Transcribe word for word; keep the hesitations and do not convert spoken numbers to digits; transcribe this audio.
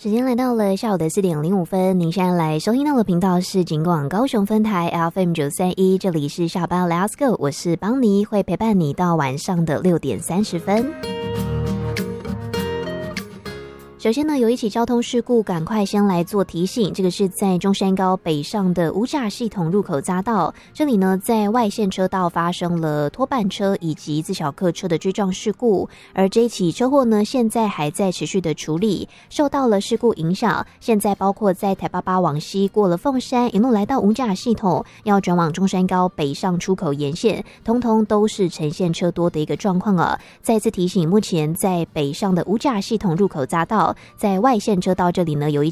时间来到了下午的四点零五分，您现在来收听到的频道是警广高雄分台 F M 九三一，这里是下班 Let's Go， 我是邦尼，会陪伴你到晚上的六点三十分。首先呢，有一起交通事故，赶快先来做提醒。这个是在中山高北上的无栅系统入口匝道，这里呢在外线车道发生了拖半车以及自小客车的追撞事故，而这一起车祸呢，现在还在持续的处理。受到了事故影响，现在包括在台八八往西过了凤山，一路来到无栅系统，要转往中山高北上出口沿线，通通都是呈现车多的一个状况啊。再次提醒，目前在北上的无栅系统入口匝道，在外线车道这里呢，有一